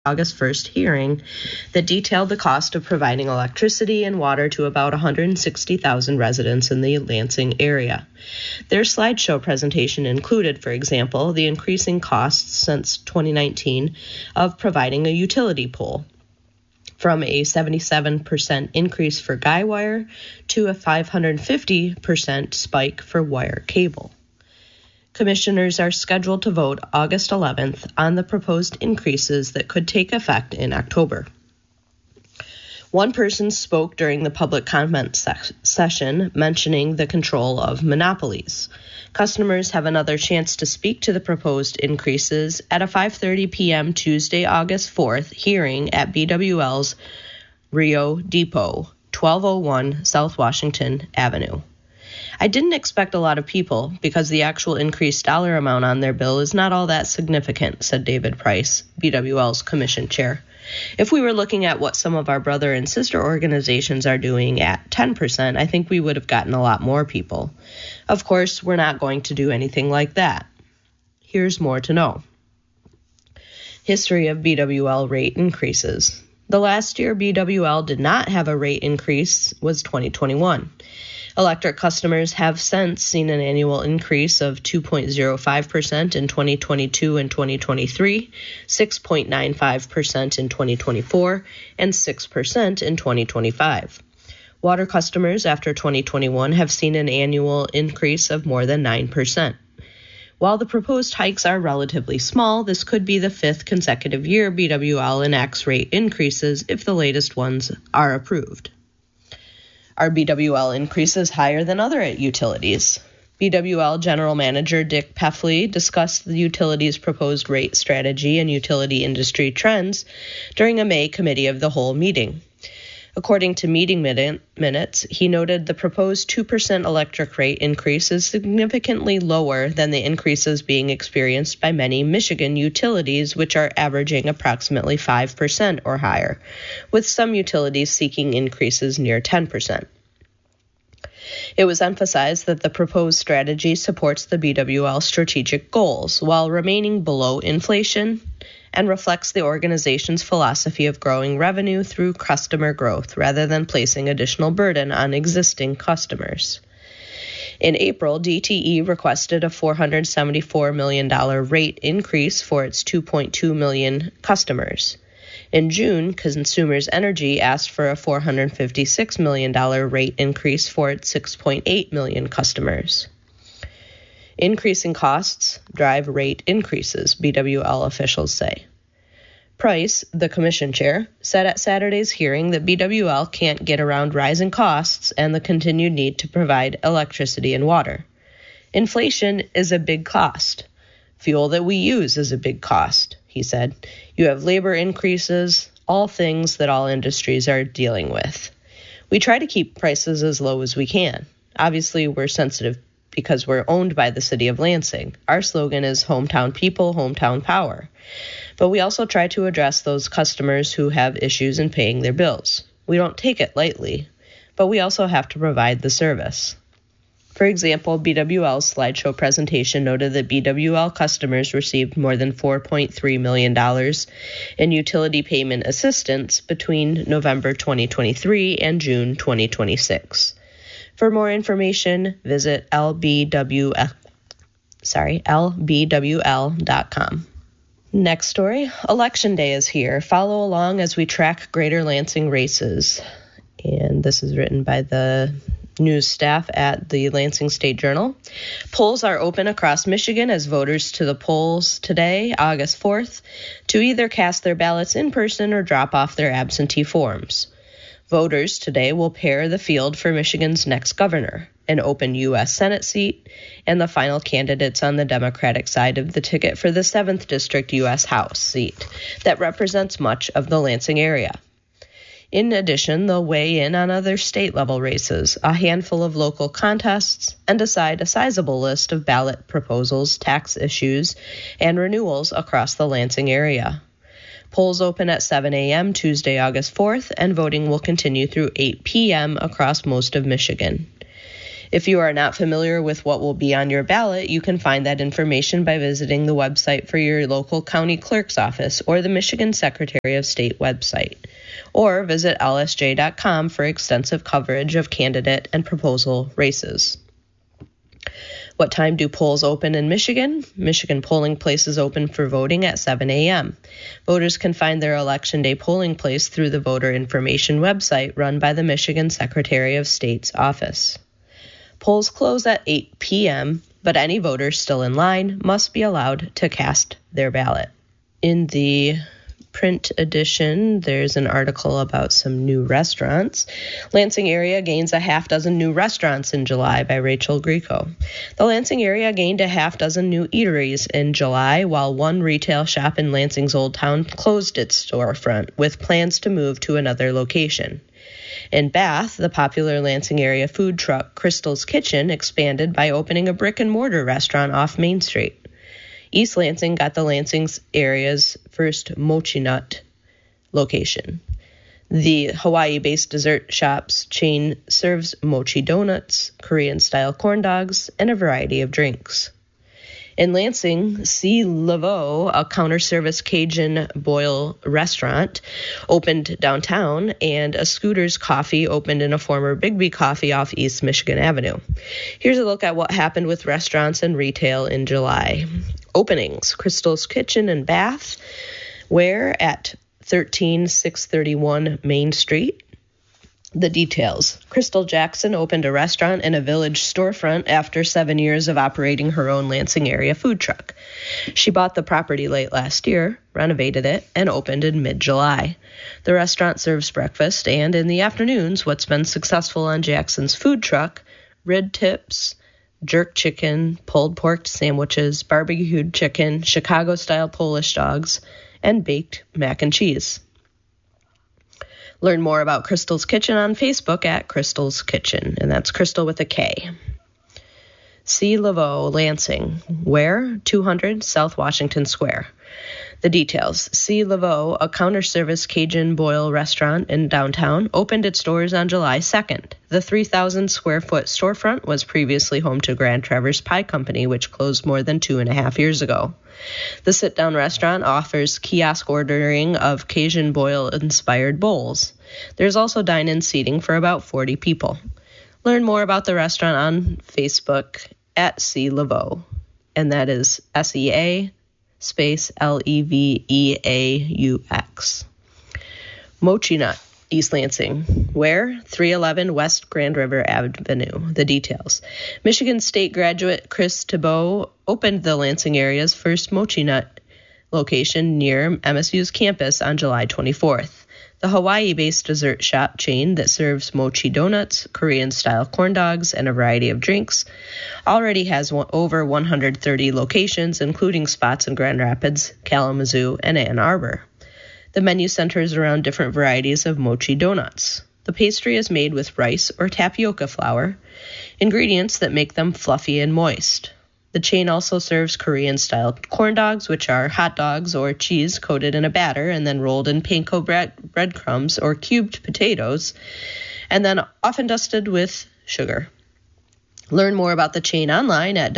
August 1st hearing that detailed the cost of providing electricity and water to about 160,000 residents in the Lansing area. Their slideshow presentation included, for example, the increasing costs since 2019 of providing a utility pole, from a 77% increase for guy wire to a 550% spike for wire cable. Commissioners are scheduled to vote August 11th on the proposed increases that could take effect in October. One person spoke during the public comment session mentioning the control of monopolies. Customers have another chance to speak to the proposed increases at a 5:30 p.m. Tuesday, August 4th hearing at BWL's Rio Depot, 1201 South Washington Avenue. I didn't expect a lot of people because the actual increased dollar amount on their bill is not all that significant, said David Price, BWL's commission chair. If we were looking at what some of our brother and sister organizations are doing at 10%, I think we would have gotten a lot more people. Of course, we're not going to do anything like that. Here's more to know. History of BWL rate increases. The last year BWL did not have a rate increase was 2021. Electric customers have since seen an annual increase of 2.05% in 2022 and 2023, 6.95% in 2024, and 6% in 2025. Water customers after 2021 have seen an annual increase of more than 9%. While the proposed hikes are relatively small, this could be the fifth consecutive year BWL enacts rate increases if the latest ones are approved. Are BWL increases higher than other utilities? BWL General Manager Dick Peffley discussed the utility's proposed rate strategy and utility industry trends during a May Committee of the Whole meeting. According to meeting minutes, he noted the proposed 2% electric rate increase is significantly lower than the increases being experienced by many Michigan utilities, which are averaging approximately 5% or higher, with some utilities seeking increases near 10%. It was emphasized that the proposed strategy supports the BWL strategic goals while remaining below inflation and reflects the organization's philosophy of growing revenue through customer growth rather than placing additional burden on existing customers. In April, DTE requested a $474 million rate increase for its 2.2 million customers. In June, Consumers Energy asked for a $456 million rate increase for its 6.8 million customers. Increasing costs drive rate increases, BWL officials say. Price, the commission chair, said at Saturday's hearing that BWL can't get around rising costs and the continued need to provide electricity and water. Inflation is a big cost. Fuel that we use is a big cost, he said. You have labor increases, all things that all industries are dealing with. We try to keep prices as low as we can. Obviously, we're sensitive because we're owned by the city of Lansing. Our slogan is hometown people, hometown power. But we also try to address those customers who have issues in paying their bills. We don't take it lightly, but we also have to provide the service. For example, BWL's slideshow presentation noted that BWL customers received more than $4.3 million in utility payment assistance between November 2023 and June 2026. For more information, visit lbwl.com. Next story, Election Day is here. Follow along as we track Greater Lansing races. And this is written by the news staff at the Lansing State Journal. Polls are open across Michigan as voters to the polls today, August 4th, to either cast their ballots in person or drop off their absentee forms. Voters today will pair the field for Michigan's next governor, an open U.S. Senate seat, and the final candidates on the Democratic side of the ticket for the 7th District U.S. House seat that represents much of the Lansing area. In addition, they'll weigh in on other state-level races, a handful of local contests, and decide a sizable list of ballot proposals, tax issues, and renewals across the Lansing area. Polls open at 7 a.m. Tuesday, August 4th, and voting will continue through 8 p.m. across most of Michigan. If you are not familiar with what will be on your ballot, you can find that information by visiting the website for your local county clerk's office or the Michigan Secretary of State website, or visit lsj.com for extensive coverage of candidate and proposal races. What time do polls open in Michigan? Michigan polling places open for voting at 7 a.m. Voters can find their Election Day polling place through the voter information website run by the Michigan Secretary of State's office. Polls close at 8 p.m., but any voter still in line must be allowed to cast their ballot. In the print edition, there's an article about some new restaurants. Lansing area gains a half dozen new restaurants in July by Rachel Grieco. The Lansing area gained a half dozen new eateries in July, while one retail shop in Lansing's Old Town closed its storefront, with plans to move to another location. In Bath, the popular Lansing area food truck Crystal's Kitchen expanded by opening a brick-and-mortar restaurant off Main Street. East Lansing got the Lansing's area's first Mochi Nut location. The Hawaii-based dessert shop's chain serves mochi donuts, Korean-style corn dogs, and a variety of drinks. In Lansing, C. Laveau, a counter-service Cajun boil restaurant, opened downtown, and a Scooter's Coffee opened in a former Bigby Coffee off East Michigan Avenue. Here's a look at what happened with restaurants and retail in July. Openings: Crystal's Kitchen in Bath, where at 13631 Main Street. The details: Crystal Jackson opened a restaurant in a village storefront after 7 years of operating her own Lansing area food truck. She bought the property late last year, renovated it, and opened in mid-July. The restaurant serves breakfast and, in the afternoons, what's been successful on Jackson's food truck: rib tips, jerk chicken, pulled pork sandwiches, barbecued chicken, Chicago-style Polish dogs, and baked mac and cheese. Learn more about Crystal's Kitchen on Facebook at Crystal's Kitchen, and that's Crystal with a K. C. Laveau, Lansing, where? 200 South Washington Square. The details: C. Laveau, a counter-service Cajun boil restaurant in downtown, opened its doors on July 2nd. The 3,000-square-foot storefront was previously home to Grand Traverse Pie Company, which closed more than 2.5 years ago. The sit-down restaurant offers kiosk ordering of Cajun boil-inspired bowls. There's also dine-in seating for about 40 people. Learn more about the restaurant on Facebook at C. Laveau, and that is SEA space LEVEAUX. Mochi Nut, East Lansing, where? 311 West Grand River Avenue. The details: Michigan State graduate Chris Thibault opened the Lansing area's first Mochi Nut location near MSU's campus on July 24th. The Hawaii-based dessert shop chain that serves mochi donuts, Korean-style corn dogs, and a variety of drinks already has over 130 locations, including spots in Grand Rapids, Kalamazoo, and Ann Arbor. The menu centers around different varieties of mochi donuts. The pastry is made with rice or tapioca flour, ingredients that make them fluffy and moist. The chain also serves Korean-style corn dogs, which are hot dogs or cheese coated in a batter and then rolled in panko breadcrumbs or cubed potatoes, and then often dusted with sugar. Learn more about the chain online at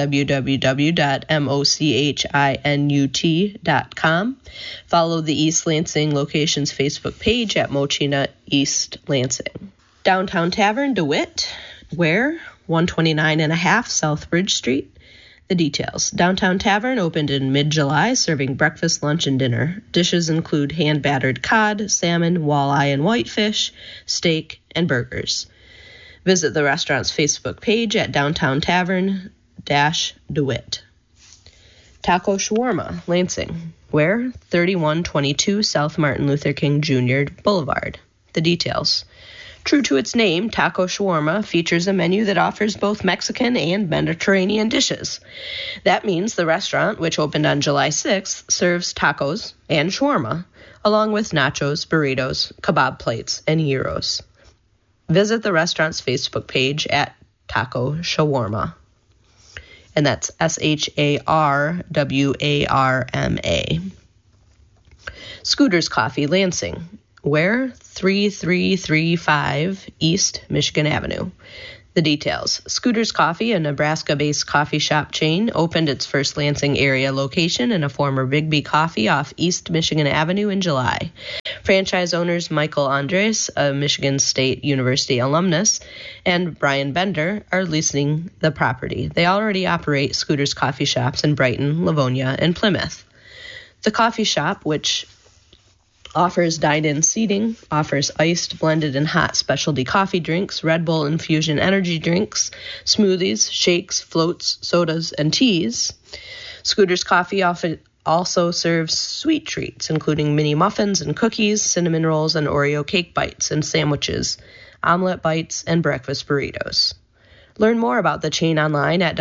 www.mochinut.com. Follow the East Lansing location's Facebook page at Mochi Nut East Lansing. Downtown Tavern, DeWitt, where? 129.5 South Bridge Street. The details: Downtown Tavern opened in mid-July, serving breakfast, lunch, and dinner. Dishes include hand-battered cod, salmon, walleye, and whitefish, steak, and burgers. Visit the restaurant's Facebook page at Downtown Tavern-DeWitt. Taco Shawarma, Lansing, where? 3122 South Martin Luther King Jr. Boulevard. The details: True to its name, Taco Shawarma features a menu that offers both Mexican and Mediterranean dishes. That means the restaurant, which opened on July 6th, serves tacos and shawarma, along with nachos, burritos, kebab plates, and gyros. Visit the restaurant's Facebook page at Taco Shawarma, and that's SHARWARMA. Scooter's Coffee, Lansing, where? 3335 East Michigan Avenue. The details. Scooters Coffee, a Nebraska-based coffee shop chain, opened its first Lansing area location in a former Bigby Coffee off East Michigan Avenue in July. Franchise owners Michael Andres, a Michigan State University alumnus, and Brian Bender are leasing the property. They already operate Scooters Coffee shops in Brighton, Livonia, and Plymouth. The coffee shop, which offers dine-in seating, offers iced, blended, and hot specialty coffee drinks, Red Bull infusion energy drinks, smoothies, shakes, floats, sodas, and teas. Scooters Coffee also serves sweet treats, including mini muffins and cookies, cinnamon rolls, and Oreo cake bites and sandwiches, omelet bites, and breakfast burritos. Learn more about the chain online at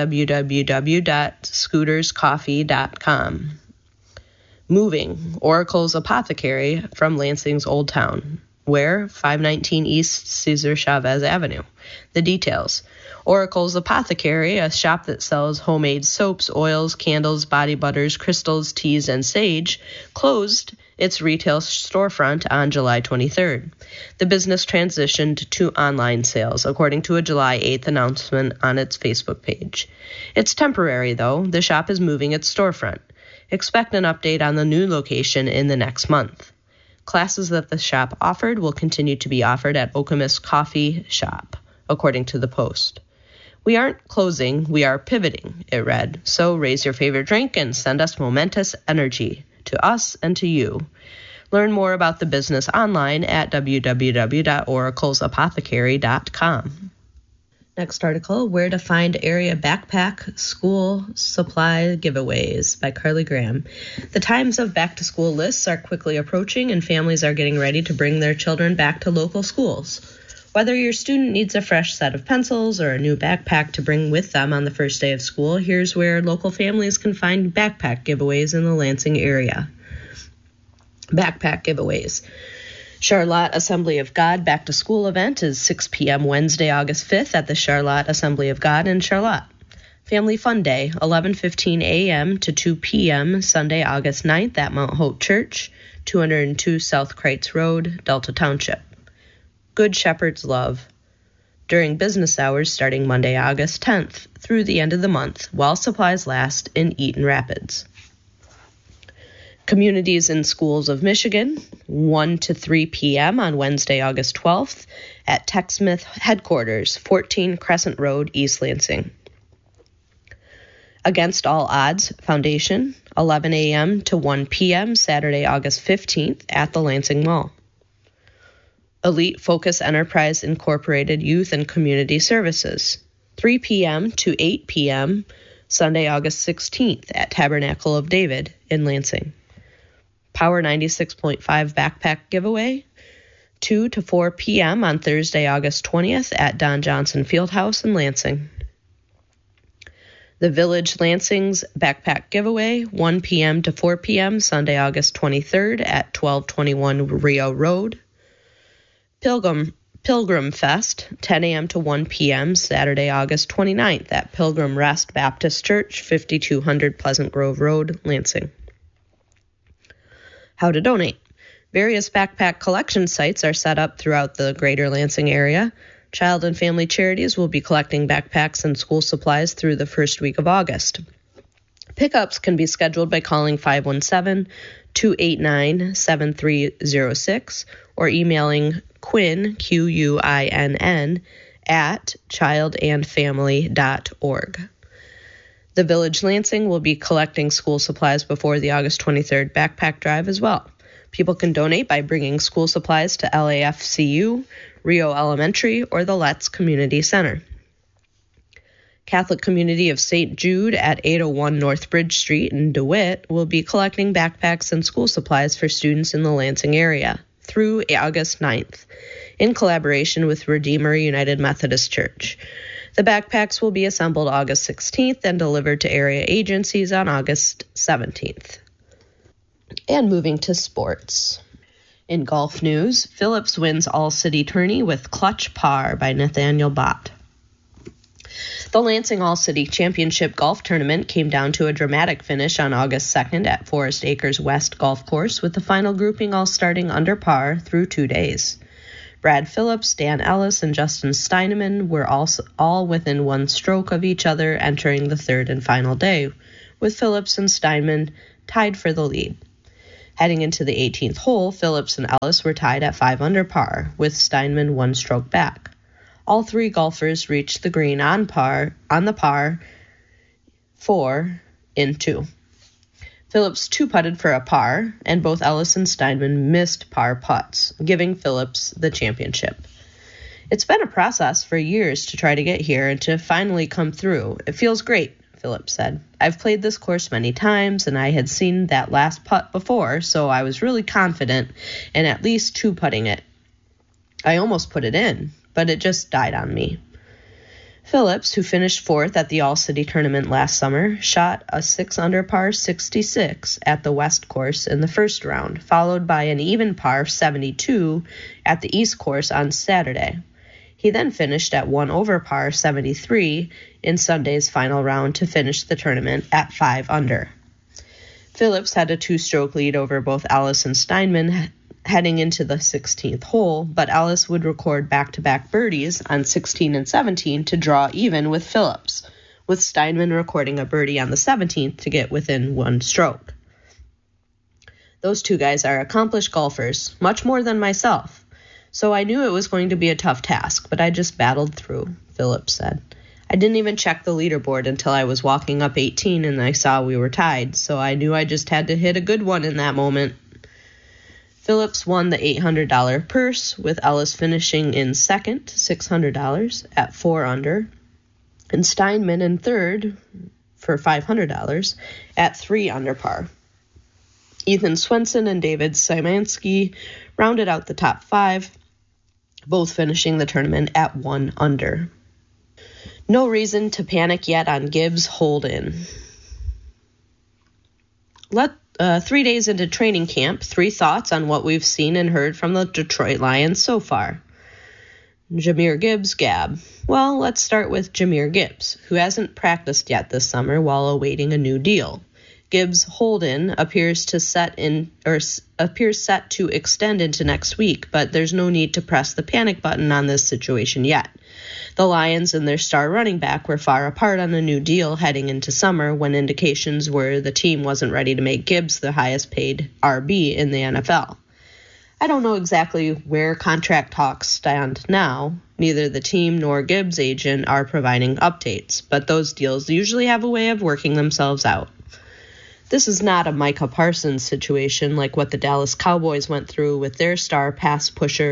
www.scooterscoffee.com. Moving, Oracle's Apothecary from Lansing's Old Town. Where? 519 East Cesar Chavez Avenue. The details. Oracle's Apothecary, a shop that sells homemade soaps, oils, candles, body butters, crystals, teas, and sage, closed its retail storefront on July 23rd. The business transitioned to online sales, according to a July 8th announcement on its Facebook page. It's temporary, though. The shop is moving its storefront. Expect an update on the new location in the next month. Classes that the shop offered will continue to be offered at Okemos Coffee Shop, according to the Post. We aren't closing, we are pivoting, it read. So raise your favorite drink and send us momentous energy, to us and to you. Learn more about the business online at www.oraclesapothecary.com. Next article, Where to Find Area Backpack School Supply Giveaways by Carly Graham. The times of back-to-school lists are quickly approaching, and families are getting ready to bring their children back to local schools. Whether your student needs a fresh set of pencils or a new backpack to bring with them on the first day of school, here's where local families can find backpack giveaways in the Lansing area. Backpack giveaways. Charlotte Assembly of God Back to School event is 6 p.m. Wednesday, August 5th at the Charlotte Assembly of God in Charlotte. Family Fun Day, 11:15 a.m. to 2 p.m. Sunday, August 9th at Mount Hope Church, 202 South Kreitz Road, Delta Township. Good Shepherd's Love. During business hours starting Monday, August 10th through the end of the month, while supplies last in Eaton Rapids. Communities in Schools of Michigan, 1 to 3 p.m. on Wednesday, August 12th at TechSmith Headquarters, 14 Crescent Road, East Lansing. Against All Odds Foundation, 11 a.m. to 1 p.m. Saturday, August 15th at the Lansing Mall. Elite Focus Enterprise Incorporated Youth and Community Services, 3 p.m. to 8 p.m. Sunday, August 16th at Tabernacle of David in Lansing. Power 96.5 Backpack Giveaway, 2 to 4 p.m. on Thursday, August 20th at Don Johnson Fieldhouse in Lansing. The Village Lansing's Backpack Giveaway, 1 p.m. to 4 p.m. Sunday, August 23rd at 1221 Rio Road. Pilgrim Fest, 10 a.m. to 1 p.m. Saturday, August 29th at Pilgrim Rest Baptist Church, 5200 Pleasant Grove Road, Lansing. How to donate. Various backpack collection sites are set up throughout the greater Lansing area. Child and family charities will be collecting backpacks and school supplies through the first week of August. Pickups can be scheduled by calling 517-289-7306 or emailing Quinn, Quinn, at childandfamily.org. The Village Lansing will be collecting school supplies before the August 23rd backpack drive as well. People can donate by bringing school supplies to LAFCU, Rio Elementary, or the Letts Community Center. Catholic Community of St. Jude at 801 North Bridge Street in DeWitt will be collecting backpacks and school supplies for students in the Lansing area through August 9th, in collaboration with Redeemer United Methodist Church. The backpacks will be assembled August 16th and delivered to area agencies on August 17th. And moving to sports. In golf news, Phillips wins All-City Tourney with clutch par by Nathaniel Bott. The Lansing All-City Championship Golf Tournament came down to a dramatic finish on August 2nd at Forest Acres West Golf Course, with the final grouping all starting under par through 2 days. Brad Phillips, Dan Ellis, and Justin Steineman were all within one stroke of each other entering the third and final day, with Phillips and Steineman tied for the lead. Heading into the 18th hole, Phillips and Ellis were tied at 5 under par, with Steineman one stroke back. All three golfers reached the green on the par 4 in 2. Phillips two-putted for a par, and both Ellis and Steineman missed par putts, giving Phillips the championship. It's been a process for years to try to get here and to finally come through. It feels great, Phillips said. I've played this course many times, and I had seen that last putt before, so I was really confident in at least two-putting it. I almost put it in, but it just died on me. Phillips, who finished 4th at the All-City Tournament last summer, shot a 6 under par 66 at the West Course in the first round, followed by an even par 72 at the East Course on Saturday. He then finished at 1 over par 73 in Sunday's final round to finish the tournament at 5 under. Phillips had a 2-stroke lead over both Ellis and Steineman heading into the 16th hole, but Ellis would record back-to-back birdies on 16 and 17 to draw even with Phillips, with Steineman recording a birdie on the 17th to get within 1 stroke. Those two guys are accomplished golfers, much more than myself, so I knew it was going to be a tough task, but I just battled through, Phillips said. I didn't even check the leaderboard until I was walking up 18 and I saw we were tied, so I knew I just had to hit a good one in that moment. Phillips won the $800 purse, with Ellis finishing in second, $600 at 4 under, and Steineman in third for $500 at 3 under par. Ethan Swenson and David Szymanski rounded out the top 5, both finishing the tournament at 1 under. No reason to panic yet on Gibbs hold-in. 3 days into training camp, 3 thoughts on what we've seen and heard from the Detroit Lions so far. Jahmyr Gibbs, Gab. Well, let's start with Jahmyr Gibbs, who hasn't practiced yet this summer while awaiting a new deal. Gibbs' hold-in appears set to extend into next week, but there's no need to press the panic button on this situation yet. The Lions and their star running back were far apart on a new deal heading into summer when indications were the team wasn't ready to make Gibbs the highest paid RB in the NFL. I don't know exactly where contract talks stand now. Neither the team nor Gibbs' agent are providing updates, but those deals usually have a way of working themselves out. This is not a Micah Parsons situation like what the Dallas Cowboys went through with their star pass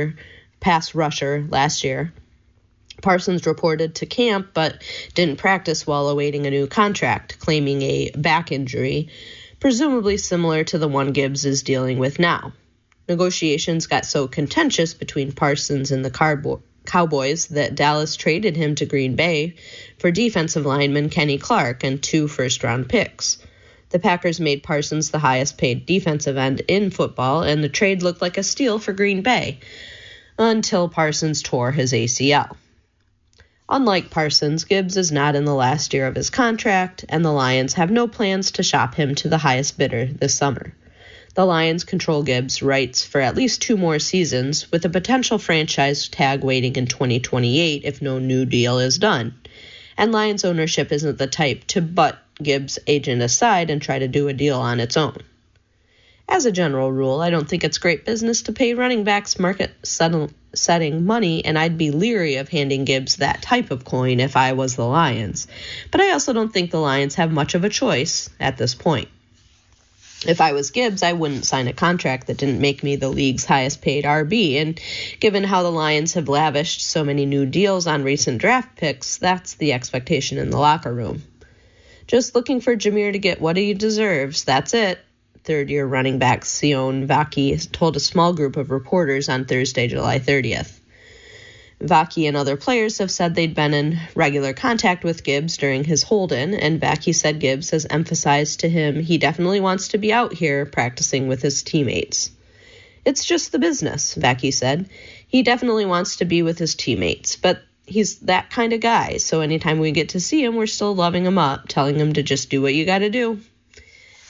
rusher last year. Parsons reported to camp but didn't practice while awaiting a new contract, claiming a back injury, presumably similar to the one Gibbs is dealing with now. Negotiations got so contentious between Parsons and the Cowboys that Dallas traded him to Green Bay for defensive lineman Kenny Clark and 2 first-round picks. The Packers made Parsons the highest-paid defensive end in football, and the trade looked like a steal for Green Bay, until Parsons tore his ACL. Unlike Parsons, Gibbs is not in the last year of his contract, and the Lions have no plans to shop him to the highest bidder this summer. The Lions control Gibbs' rights for at least 2 more seasons, with a potential franchise tag waiting in 2028 if no new deal is done. And Lions ownership isn't the type to butt Gibbs' agent aside and try to do a deal on its own. As a general rule, I don't think it's great business to pay running backs market-setting money, and I'd be leery of handing Gibbs that type of coin if I was the Lions. But I also don't think the Lions have much of a choice at this point. If I was Gibbs, I wouldn't sign a contract that didn't make me the league's highest-paid RB, and given how the Lions have lavished so many new deals on recent draft picks, that's the expectation in the locker room. Just looking for Jahmyr to get what he deserves, that's it. Third-year running back Sion Vaki told a small group of reporters on Thursday, July 30th. Vaki and other players have said they'd been in regular contact with Gibbs during his hold-in, and Vaki said Gibbs has emphasized to him he definitely wants to be out here practicing with his teammates. It's just the business, Vaki said. He definitely wants to be with his teammates, but he's that kind of guy, so anytime we get to see him, we're still loving him up, telling him to just do what you got to do.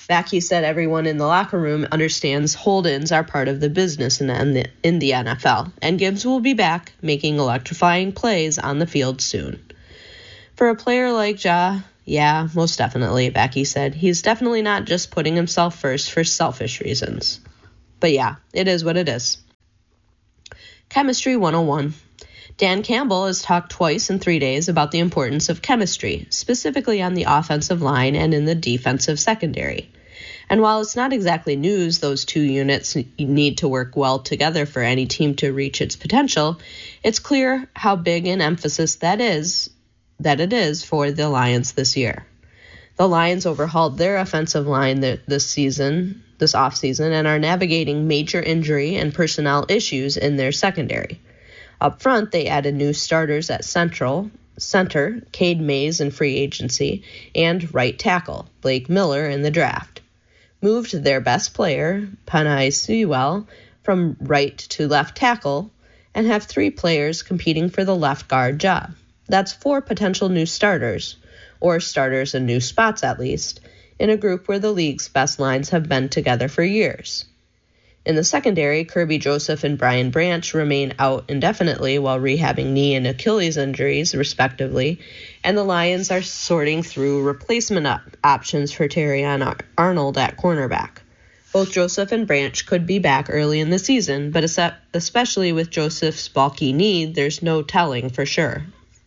Backey said everyone in the locker room understands hold-ins are part of the business in the NFL, and Gibbs will be back making electrifying plays on the field soon. For a player like Ja, yeah, most definitely, Backey said. He's definitely not just putting himself first for selfish reasons. But yeah, it is what it is. Chemistry 101. Dan Campbell has talked twice in 3 days about the importance of chemistry, specifically on the offensive line and in the defensive secondary. And while it's not exactly news those two units need to work well together for any team to reach its potential, it's clear how big an emphasis that it is for the Lions this year. The Lions overhauled their offensive line this offseason, and are navigating major injury and personnel issues in their secondary. Up front, they added new starters at center, Cade Mays in free agency, and right tackle, Blake Miller in the draft. Moved their best player, Penei Sewell, from right to left tackle, and have 3 players competing for the left guard job. That's 4 potential new starters, or starters in new spots at least, in a group where the league's best lines have been together for years. In the secondary, Kirby Joseph and Brian Branch remain out indefinitely while rehabbing knee and Achilles injuries, respectively, and the Lions are sorting through replacement options for Terrion Arnold at cornerback. Both Joseph and Branch could be back early in the season, but especially with Joseph's bulky knee, there's no telling for sure.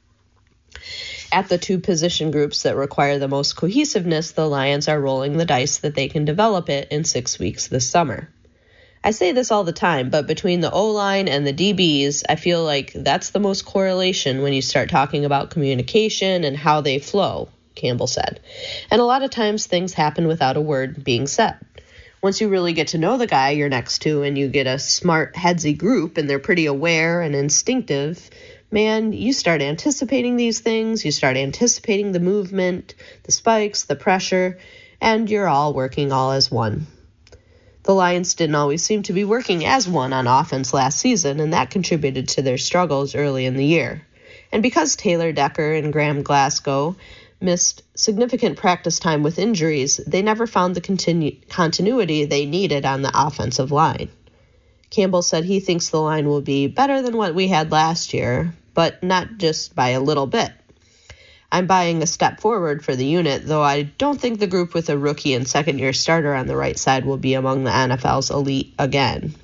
At the 2 position groups that require the most cohesiveness, the Lions are rolling the dice that they can develop it in 6 weeks this summer. I say this all the time, but between the O-line and the DBs, I feel like that's the most correlation when you start talking about communication and how they flow, Campbell said. And a lot of times things happen without a word being said. Once you really get to know the guy you're next to and you get a smart, headsy group and they're pretty aware and instinctive, man, you start anticipating these things, you start anticipating the movement, the spikes, the pressure, and you're all working all as one. The Lions didn't always seem to be working as one on offense last season, and that contributed to their struggles early in the year. And because Taylor Decker and Graham Glasgow missed significant practice time with injuries, they never found the continuity they needed on the offensive line. Campbell said he thinks the line will be better than what we had last year, but not just by a little bit. I'm buying a step forward for the unit, though I don't think the group with a rookie and second-year starter on the right side will be among the NFL's elite again.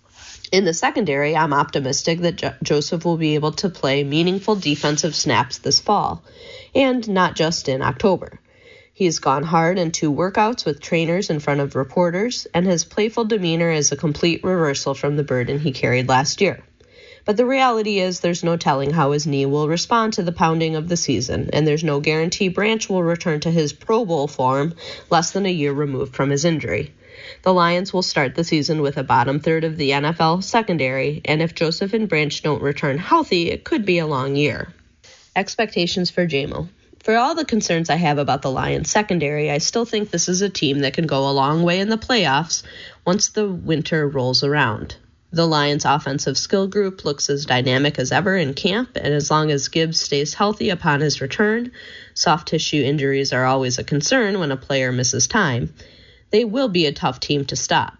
In the secondary, I'm optimistic that Joseph will be able to play meaningful defensive snaps this fall, and not just in October. He's gone hard in 2 workouts with trainers in front of reporters, and his playful demeanor is a complete reversal from the burden he carried last year. But the reality is there's no telling how his knee will respond to the pounding of the season, and there's no guarantee Branch will return to his Pro Bowl form less than a year removed from his injury. The Lions will start the season with a bottom third of the NFL secondary, and if Joseph and Branch don't return healthy, it could be a long year. Expectations for JMO. For all the concerns I have about the Lions secondary, I still think this is a team that can go a long way in the playoffs once the winter rolls around. The Lions' offensive skill group looks as dynamic as ever in camp, and as long as Gibbs stays healthy upon his return, soft tissue injuries are always a concern when a player misses time, they will be a tough team to stop.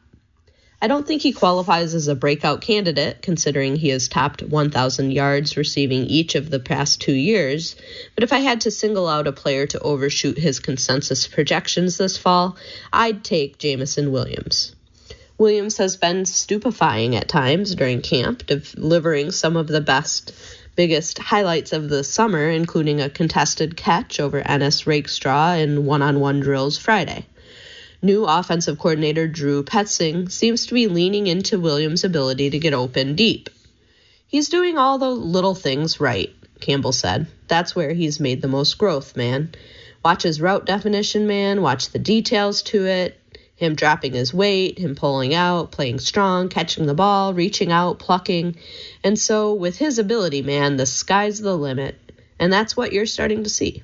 I don't think he qualifies as a breakout candidate, considering he has topped 1,000 yards receiving each of the past 2 years, but if I had to single out a player to overshoot his consensus projections this fall, I'd take Jameson Williams. Williams has been stupefying at times during camp, delivering some of the biggest highlights of the summer, including a contested catch over Ennis Rakestraw in one-on-one drills Friday. New offensive coordinator Drew Petzing seems to be leaning into Williams' ability to get open deep. He's doing all the little things right, Campbell said. That's where he's made the most growth, man. Watch his route definition, man. Watch the details to it. Him dropping his weight, him pulling out, playing strong, catching the ball, reaching out, plucking. And so with his ability, man, the sky's the limit. And that's what you're starting to see.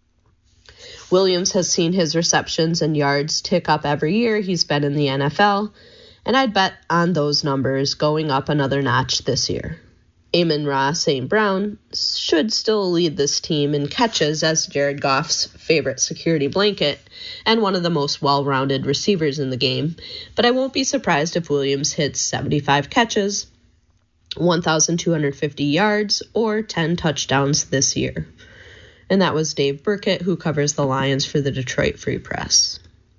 Williams has seen his receptions and yards tick up every year he's been in the NFL, and I'd bet on those numbers going up another notch this year. Amon-Ra St. Brown should still lead this team in catches as Jared Goff's favorite security blanket and one of the most well-rounded receivers in the game, but I won't be surprised if Williams hits 75 catches, 1,250 yards, or 10 touchdowns this year. And that was Dave Burkett, who covers the Lions for the Detroit Free Press.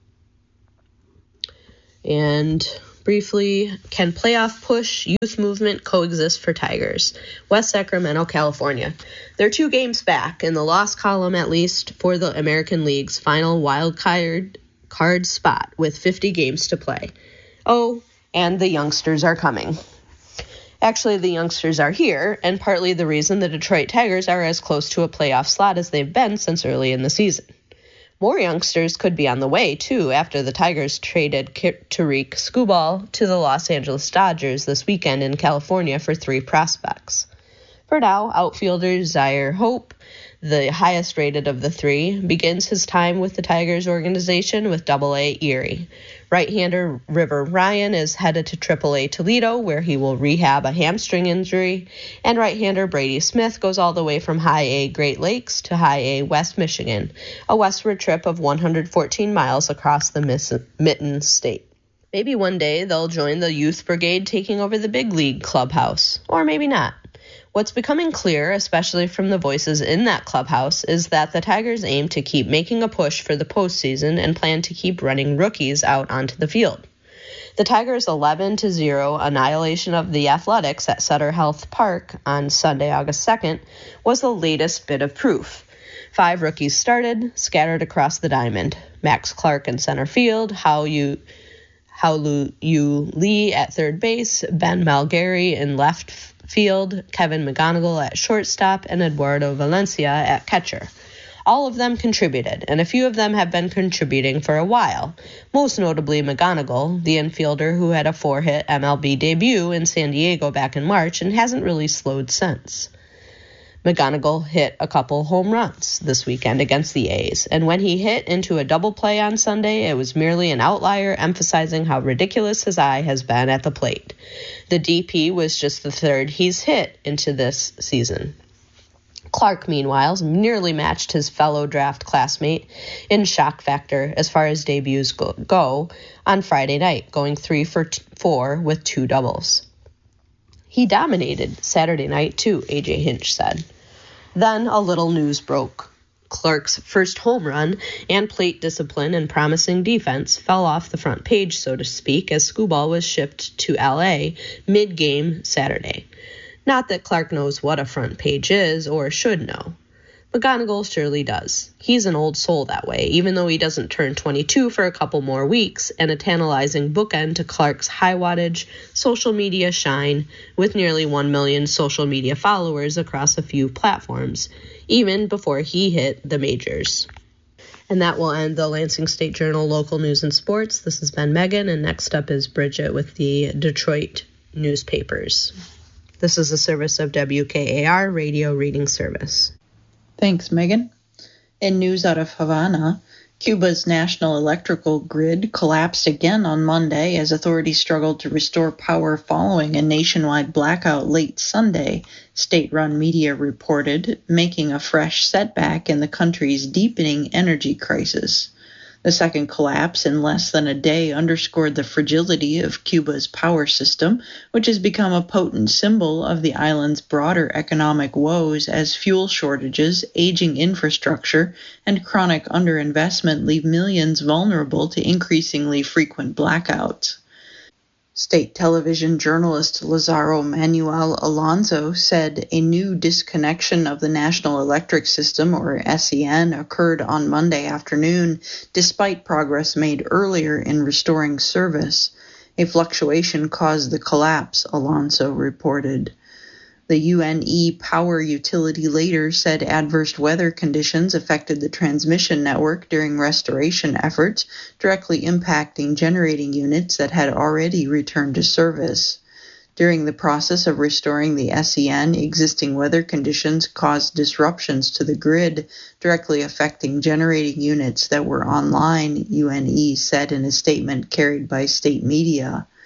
And briefly, can playoff push youth movement coexist for Tigers? West Sacramento, California. They're 2 games back in the loss column, at least, for the American League's final wild card spot with 50 games to play. Oh, and the youngsters are coming. Actually, the youngsters are here, and partly the reason the Detroit Tigers are as close to a playoff slot as they've been since early in the season. More youngsters could be on the way, too, after the Tigers traded Tariq Skubal to the Los Angeles Dodgers this weekend in California for 3 prospects. For now, outfielder Zaire Hope, the highest rated of the 3, begins his time with the Tigers organization with Double-A Erie. Right-hander River Ryan is headed to Triple-A Toledo, where he will rehab a hamstring injury, and right-hander Brady Smith goes all the way from High-A Great Lakes to High-A West Michigan, a westward trip of 114 miles across the Mitten State. Maybe one day they'll join the youth brigade taking over the big league clubhouse, or maybe not. What's becoming clear, especially from the voices in that clubhouse, is that the Tigers aim to keep making a push for the postseason and plan to keep running rookies out onto the field. The Tigers' 11-0 annihilation of the Athletics at Sutter Health Park on Sunday, August 2nd, was the latest bit of proof. 5 rookies started, scattered across the diamond. Max Clark in center field, Hao-Yu Lee at third base, Ben Malgary in left field, Kevin McGonigal at shortstop, and Eduardo Valencia at catcher. All of them contributed, and a few of them have been contributing for a while, most notably McGonigal, the infielder who had a 4-hit MLB debut in San Diego back in March and hasn't really slowed since. McGonigal hit a couple home runs this weekend against the A's, and when he hit into a double play on Sunday, it was merely an outlier, emphasizing how ridiculous his eye has been at the plate. The DP was just the 3rd he's hit into this season. Clark, meanwhile, nearly matched his fellow draft classmate in shock factor as far as debuts go on Friday night, going 3 for 4 with 2 doubles. He dominated Saturday night, too, A.J. Hinch said. Then a little news broke. Clark's first home run and plate discipline and promising defense fell off the front page, so to speak, as Skubal was shipped to L.A. mid-game Saturday. Not that Clark knows what a front page is or should know. McGonigal surely does. He's an old soul that way, even though he doesn't turn 22 for a couple more weeks, and a tantalizing bookend to Clark's high-wattage social media shine with nearly 1 million social media followers across a few platforms, even before he hit the majors. And that will end the Lansing State Journal Local News and Sports. This has been Megan, and next up is Bridget with the Detroit newspapers. This is a service of WKAR Radio Reading Service. Thanks, Megan. In news out of Havana, Cuba's national electrical grid collapsed again on Monday as authorities struggled to restore power following a nationwide blackout late Sunday, state-run media reported, making a fresh setback in the country's deepening energy crisis. The second collapse in less than a day underscored the fragility of Cuba's power system, which has become a potent symbol of the island's broader economic woes as fuel shortages, aging infrastructure, and chronic underinvestment leave millions vulnerable to increasingly frequent blackouts. State television journalist Lazaro Manuel Alonso said a new disconnection of the National Electric System, or SEN, occurred on Monday afternoon, despite progress made earlier in restoring service. A fluctuation caused the collapse, Alonso reported. The UNE power utility later said adverse weather conditions affected the transmission network during restoration efforts, directly impacting generating units that had already returned to service. During the process of restoring the SEN, existing weather conditions caused disruptions to the grid, directly affecting generating units that were online, UNE said in a statement carried by state media.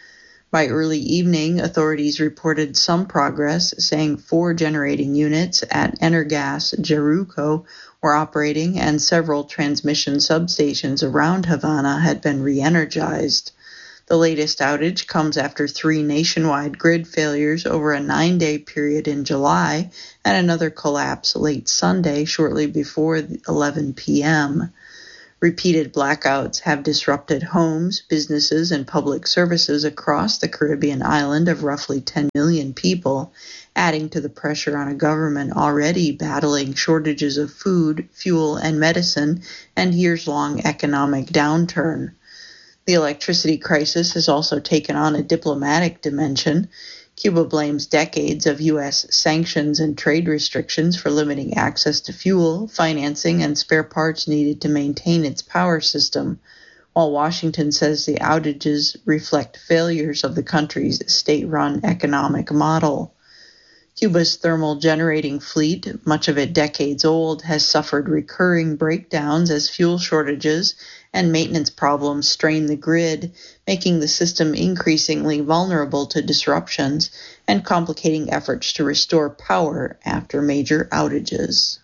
By early evening, authorities reported some progress, saying 4 generating units at Energas Jaruco were operating and several transmission substations around Havana had been re-energized. The latest outage comes after 3 nationwide grid failures over a 9-day period in July and another collapse late Sunday shortly before 11 p.m. Repeated blackouts have disrupted homes, businesses, and public services across the Caribbean island of roughly 10 million people, adding to the pressure on a government already battling shortages of food, fuel, and medicine and years-long economic downturn. The electricity crisis has also taken on a diplomatic dimension. Cuba blames decades of U.S. sanctions and trade restrictions for limiting access to fuel, financing, and spare parts needed to maintain its power system, while Washington says the outages reflect failures of the country's state-run economic model. Cuba's thermal generating fleet, much of it decades old, has suffered recurring breakdowns as fuel shortages and maintenance problems strain the grid, making the system increasingly vulnerable to disruptions and complicating efforts to restore power after major outages.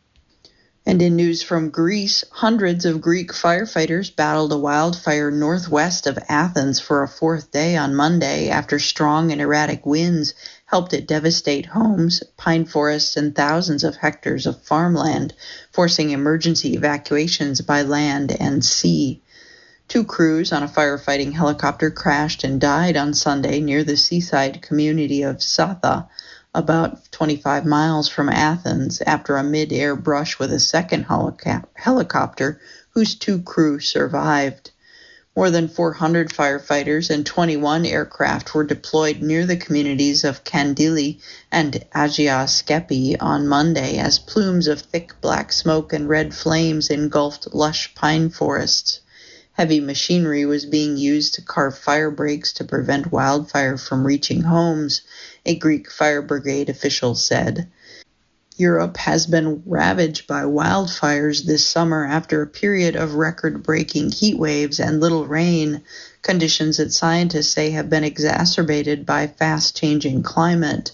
And in news from Greece, hundreds of Greek firefighters battled a wildfire northwest of Athens for a 4th day on Monday after strong and erratic winds helped it devastate homes, pine forests, and thousands of hectares of farmland, forcing emergency evacuations by land and sea. 2 crews on a firefighting helicopter crashed and died on Sunday near the seaside community of Satha, about 25 miles from Athens, after a mid-air brush with a second helicopter whose 2 crew survived. More than 400 firefighters and 21 aircraft were deployed near the communities of Kandili and Agia Skepi on Monday as plumes of thick black smoke and red flames engulfed lush pine forests. Heavy machinery was being used to carve fire breaks to prevent wildfire from reaching homes, a Greek fire brigade official said. Europe has been ravaged by wildfires this summer after a period of record-breaking heat waves and little rain, conditions that scientists say have been exacerbated by fast-changing climate.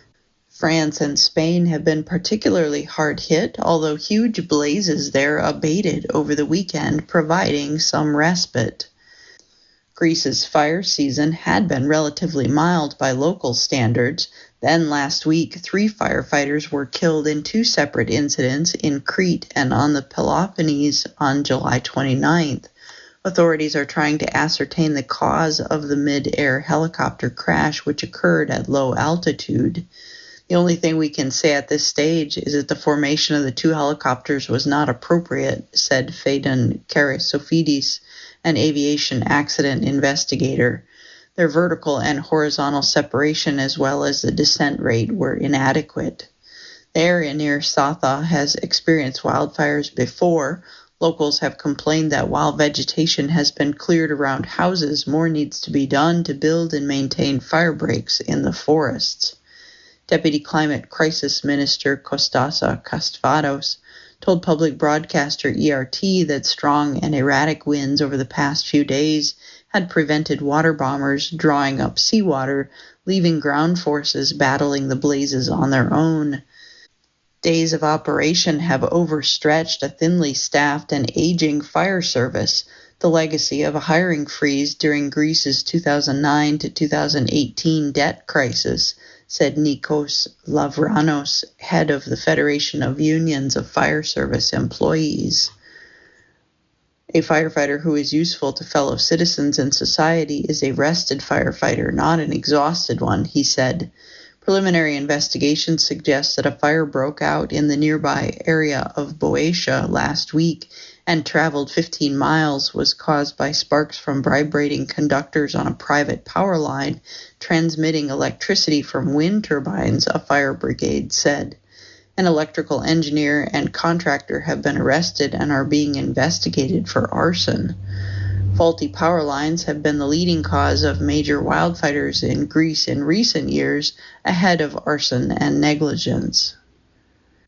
France and Spain have been particularly hard hit, although huge blazes there abated over the weekend, providing some respite. Greece's fire season had been relatively mild by local standards. Then last week, 3 firefighters were killed in 2 separate incidents in Crete and on the Peloponnese on July 29th. Authorities are trying to ascertain the cause of the mid-air helicopter crash, which occurred at low altitude. The only thing we can say at this stage is that the formation of the 2 helicopters was not appropriate, said Phaedon Karisofidis, an aviation accident investigator. Their vertical and horizontal separation as well as the descent rate were inadequate. The area near Satha has experienced wildfires before. Locals have complained that while vegetation has been cleared around houses, more needs to be done to build and maintain fire breaks in the forests. Deputy Climate Crisis Minister Kostasa Kastvados told public broadcaster ERT that strong and erratic winds over the past few days had prevented water bombers drawing up seawater, leaving ground forces battling the blazes on their own. Days of operation have overstretched a thinly staffed and aging fire service, the legacy of a hiring freeze during Greece's 2009 to 2018 debt crisis, said Nikos Lavranos, head of the Federation of Unions of Fire Service Employees. A firefighter who is useful to fellow citizens and society is a rested firefighter, not an exhausted one, he said. Preliminary investigations suggest that a fire broke out in the nearby area of Boeotia last week and traveled 15 miles, was caused by sparks from vibrating conductors on a private power line transmitting electricity from wind turbines, a fire brigade said. An electrical engineer and contractor have been arrested and are being investigated for arson. Faulty power lines have been the leading cause of major wildfires in Greece in recent years, ahead of arson and negligence.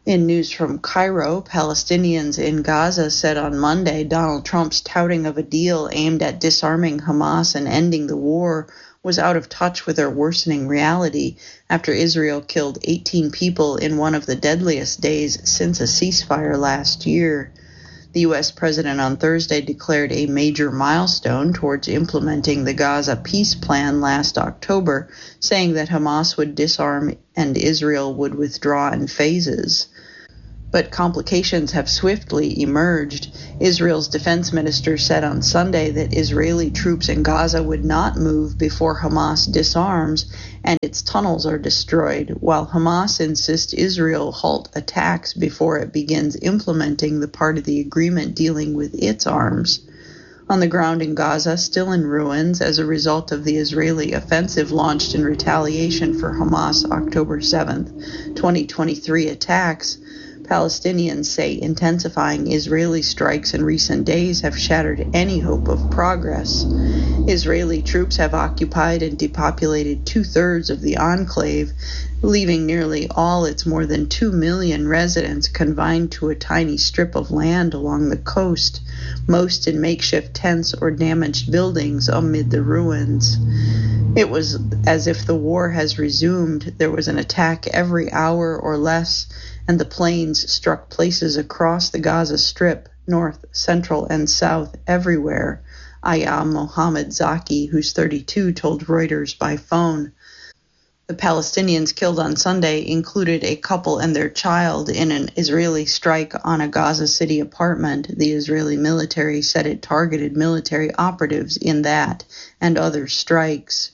In news from Cairo, Palestinians in Gaza said on Monday Donald Trump's touting of a deal aimed at disarming Hamas and ending the war was out of touch with their worsening reality after Israel killed 18 people in one of the deadliest days since a ceasefire last year. The U.S. president on Thursday declared a major milestone towards implementing the Gaza peace plan last October, saying that Hamas would disarm and Israel would withdraw in phases. But complications have swiftly emerged. Israel's defense minister said on Sunday that Israeli troops in Gaza would not move before Hamas disarms and its tunnels are destroyed, while Hamas insists Israel halt attacks before it begins implementing the part of the agreement dealing with its arms. On the ground in Gaza, still in ruins as a result of the Israeli offensive launched in retaliation for Hamas' October 7, 2023 attacks, Palestinians say intensifying Israeli strikes in recent days have shattered any hope of progress. Israeli troops have occupied and depopulated two-thirds of the enclave, leaving nearly all its more than 2 million residents confined to a tiny strip of land along the coast, most in makeshift tents or damaged buildings amid the ruins. It was as if the war has resumed. There was an attack every hour or less, and the planes struck places across the Gaza Strip, north, central, and south, everywhere, Aya Mohammed Zaki, who's 32, told Reuters by phone. The Palestinians killed on Sunday included a couple and their child in an Israeli strike on a Gaza City apartment. The Israeli military said it targeted military operatives in that and other strikes.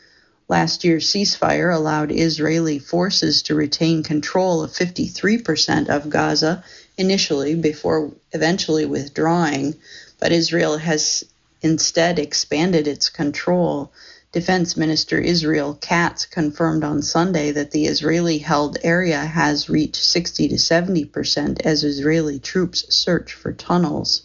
Last year's ceasefire allowed Israeli forces to retain control of 53% of Gaza initially, before eventually withdrawing, but Israel has instead expanded its control. Defense Minister Israel Katz confirmed on Sunday that the Israeli-held area has reached 60 to 70% as Israeli troops search for tunnels.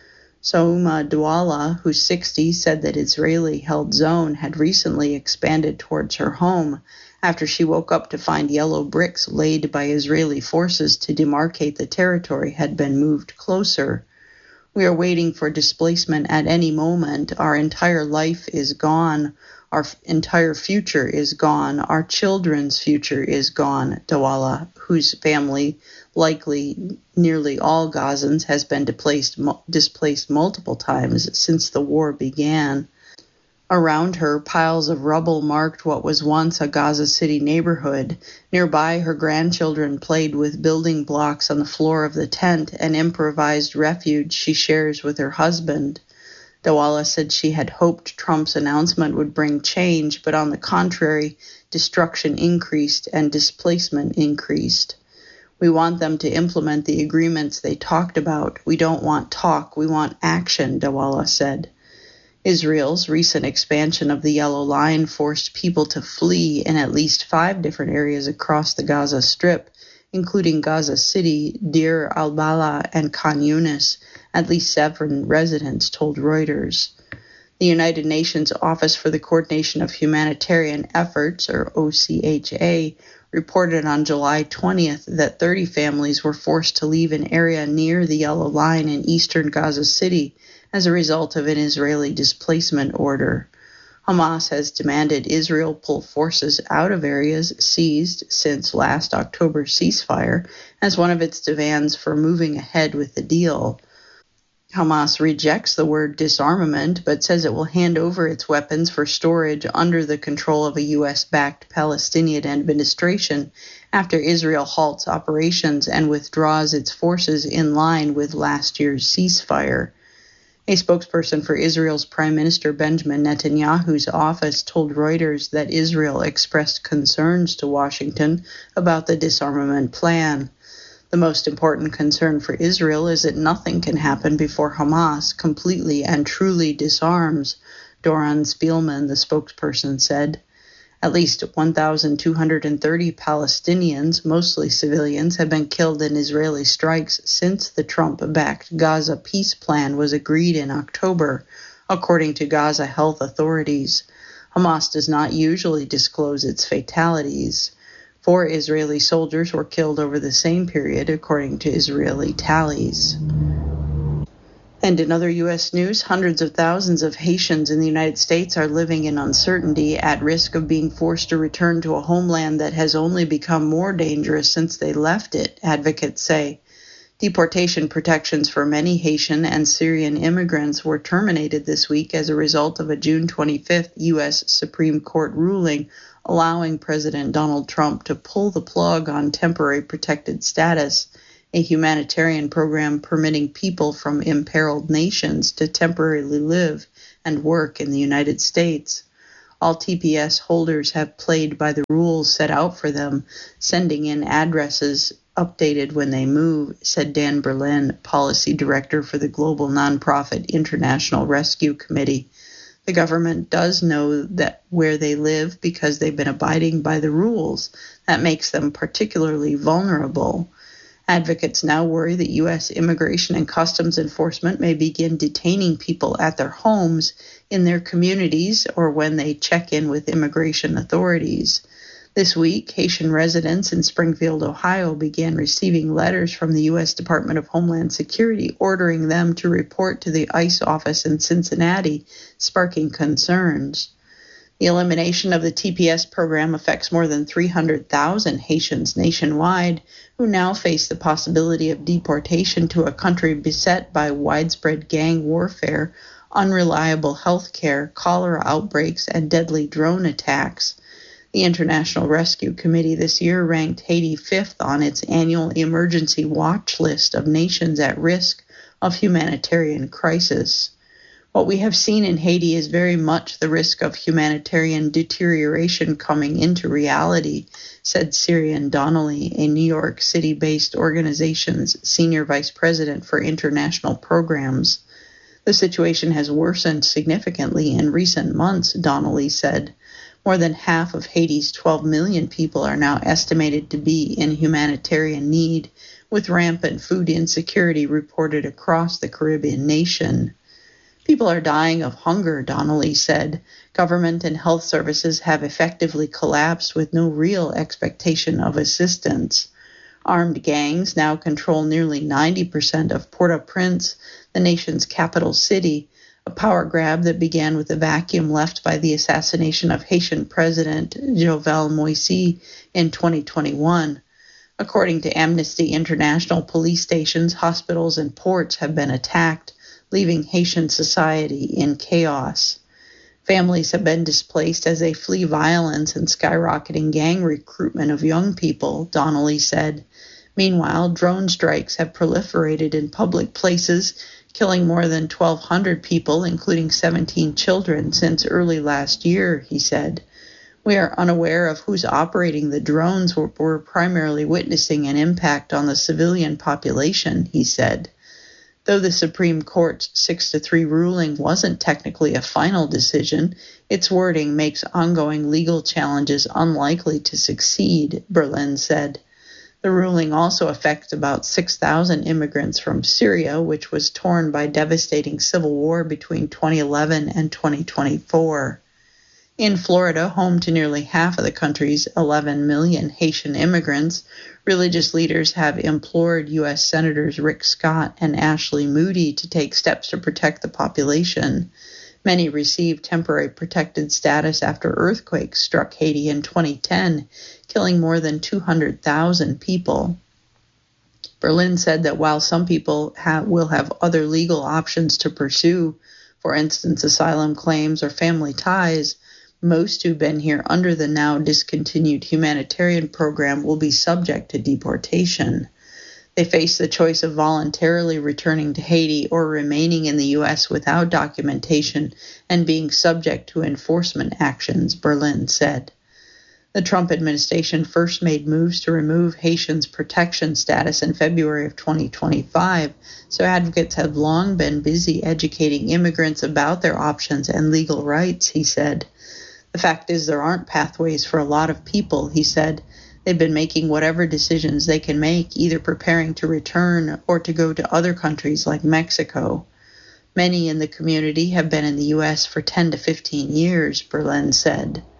Sauma Douala, who's 60, said that Israeli-held zone had recently expanded towards her home after she woke up to find yellow bricks laid by Israeli forces to demarcate the territory had been moved closer. We are waiting for displacement at any moment. Our entire life is gone. Our entire future is gone. Our children's future is gone, Douala, whose family, likely nearly all Gazans, has been displaced multiple times since the war began. Around her, piles of rubble marked what was once a Gaza City neighborhood. Nearby, her grandchildren played with building blocks on the floor of the tent, an improvised refuge she shares with her husband. Douala said she had hoped Trump's announcement would bring change, but on the contrary, destruction increased and displacement increased. We want them to implement the agreements they talked about. We don't want talk, we want action, Douala said. Israel's recent expansion of the Yellow Line forced people to flee in at least 5 different areas across the Gaza Strip, including Gaza City, Deir al-Balah, and Khan Yunis. At least 7 residents told Reuters. The United Nations Office for the Coordination of Humanitarian Efforts, or OCHA, reported on July 20th that 30 families were forced to leave an area near the Yellow Line in eastern Gaza City as a result of an Israeli displacement order. Hamas has demanded Israel pull forces out of areas seized since last October's ceasefire as one of its demands for moving ahead with the deal. Hamas rejects the word disarmament, but says it will hand over its weapons for storage under the control of a U.S.-backed Palestinian administration after Israel halts operations and withdraws its forces in line with last year's ceasefire. A spokesperson for Israel's Prime Minister Benjamin Netanyahu's office told Reuters that Israel expressed concerns to Washington about the disarmament plan. The most important concern for Israel is that nothing can happen before Hamas completely and truly disarms, Doron Spielman, the spokesperson, said. At least 1,230 Palestinians, mostly civilians, have been killed in Israeli strikes since the Trump-backed Gaza peace plan was agreed in October, according to Gaza health authorities. Hamas does not usually disclose its fatalities. 4 Israeli soldiers were killed over the same period, according to Israeli tallies. And in other U.S. news, hundreds of thousands of Haitians in the United States are living in uncertainty, at risk of being forced to return to a homeland that has only become more dangerous since they left it, advocates say. Deportation protections for many Haitian and Syrian immigrants were terminated this week as a result of a June 25th U.S. Supreme Court ruling allowing President Donald Trump to pull the plug on temporary protected status, a humanitarian program permitting people from imperiled nations to temporarily live and work in the United States. All TPS holders have played by the rules set out for them, sending in addresses updated when they move, said Dan Berlin, policy director for the global nonprofit International Rescue Committee. The government does know that where they live because they've been abiding by the rules. That makes them particularly vulnerable. Advocates now worry that U.S. Immigration and Customs Enforcement may begin detaining people at their homes, in their communities, or when they check in with immigration authorities. This week, Haitian residents in Springfield, Ohio, began receiving letters from the U.S. Department of Homeland Security ordering them to report to the ICE office in Cincinnati, sparking concerns. The elimination of the TPS program affects more than 300,000 Haitians nationwide, who now face the possibility of deportation to a country beset by widespread gang warfare, unreliable health care, cholera outbreaks, and deadly drone attacks. The International Rescue Committee this year ranked Haiti fifth on its annual emergency watch list of nations at risk of humanitarian crisis. What we have seen in Haiti is very much the risk of humanitarian deterioration coming into reality, said Cyrian Donnelly, a New York City-based organization's senior vice president for international programs. The situation has worsened significantly in recent months, Donnelly said. More than half of Haiti's 12 million people are now estimated to be in humanitarian need, with rampant food insecurity reported across the Caribbean nation. People are dying of hunger, Donnelly said. Government and health services have effectively collapsed with no real expectation of assistance. Armed gangs now control nearly 90% of Port-au-Prince, the nation's capital city, a power grab that began with the vacuum left by the assassination of Haitian President Jovenel Moïse in 2021. According to Amnesty International, police stations, hospitals, and ports have been attacked, leaving Haitian society in chaos. Families have been displaced as they flee violence and skyrocketing gang recruitment of young people, Donnelly said. Meanwhile, drone strikes have proliferated in public places, killing more than 1,200 people, including 17 children, since early last year, he said. We are unaware of who's operating the drones. We're primarily witnessing an impact on the civilian population, he said. Though the Supreme Court's 6-3 ruling wasn't technically a final decision, its wording makes ongoing legal challenges unlikely to succeed, Berlin said. The ruling also affects about 6,000 immigrants from Syria, which was torn by devastating civil war between 2011 and 2024. In Florida, home to nearly half of the country's 11 million Haitian immigrants, religious leaders have implored U.S. Senators Rick Scott and Ashley Moody to take steps to protect the population. Many received temporary protected status after earthquakes struck Haiti in 2010, killing more than 200,000 people. Berlin said that while some people will have other legal options to pursue, for instance, asylum claims or family ties, most who've been here under the now discontinued humanitarian program will be subject to deportation. They face the choice of voluntarily returning to Haiti or remaining in the U.S. without documentation and being subject to enforcement actions, Berlin said. The Trump administration first made moves to remove Haitians' protection status in February of 2025, so advocates have long been busy educating immigrants about their options and legal rights, he said. The fact is there aren't pathways for a lot of people, he said. They've been making whatever decisions they can make, either preparing to return or to go to other countries like Mexico. Many in the community have been in the U.S. for 10 to 15 years, Berlin said.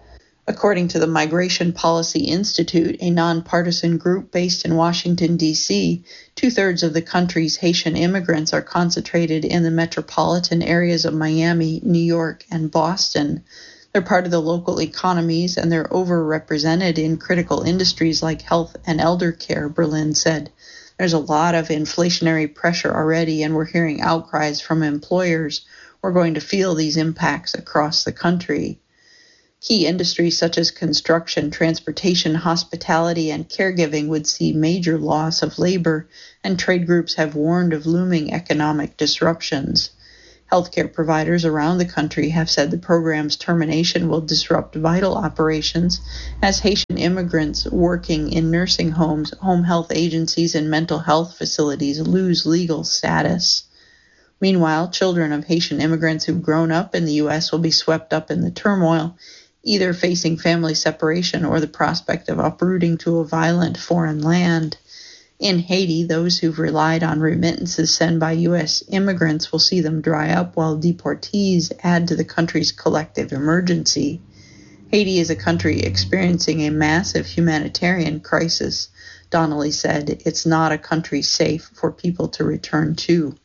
According to the Migration Policy Institute, a nonpartisan group based in Washington, D.C., 2/3 of the country's Haitian immigrants are concentrated in the metropolitan areas of Miami, New York, and Boston. They're part of the local economies, and they're overrepresented in critical industries like health and elder care, Berlin said. There's a lot of inflationary pressure already, and we're hearing outcries from employers. We're going to feel these impacts across the country. Key industries such as construction, transportation, hospitality, and caregiving would see major loss of labor, and trade groups have warned of looming economic disruptions. Healthcare providers around the country have said the program's termination will disrupt vital operations as Haitian immigrants working in nursing homes, home health agencies, and mental health facilities lose legal status. Meanwhile, children of Haitian immigrants who've grown up in the U.S. will be swept up in the turmoil, either facing family separation or the prospect of uprooting to a violent foreign land. In Haiti, those who've relied on remittances sent by U.S. immigrants will see them dry up while deportees add to the country's collective emergency. Haiti is a country experiencing a massive humanitarian crisis. Donnelly said, "It's not a country safe for people to return to."